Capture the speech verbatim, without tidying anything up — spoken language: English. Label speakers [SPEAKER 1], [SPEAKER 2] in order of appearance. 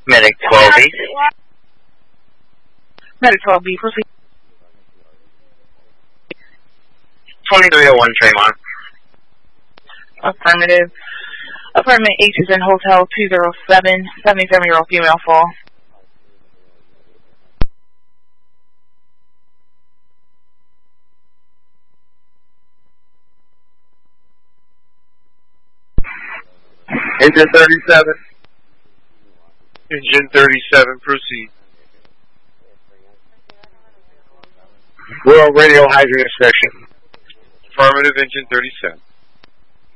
[SPEAKER 1] Medic twelve B.
[SPEAKER 2] Medic twelve B, proceed.
[SPEAKER 1] twenty-three oh one Tremont.
[SPEAKER 2] Affirmative. Apartment H is in Hotel two oh seven, seventy-seven-year-old female fall.
[SPEAKER 1] Engine thirty-seven.
[SPEAKER 3] Engine thirty-seven, proceed.
[SPEAKER 1] World radio hydrant inspection.
[SPEAKER 3] Affirmative, engine thirty-seven.